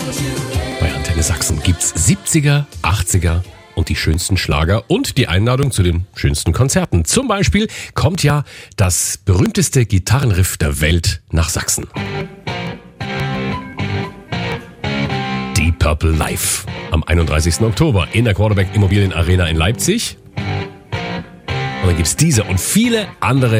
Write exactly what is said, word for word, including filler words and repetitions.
Bei Antenne Sachsen gibt's siebziger, achtziger und die schönsten Schlager und die Einladung zu den schönsten Konzerten. Zum Beispiel kommt ja das berühmteste Gitarrenriff der Welt nach Sachsen. Deep Purple live am einunddreißigsten Oktober in der Quarterback Immobilien Arena in Leipzig. Und dann gibt's diese und viele andere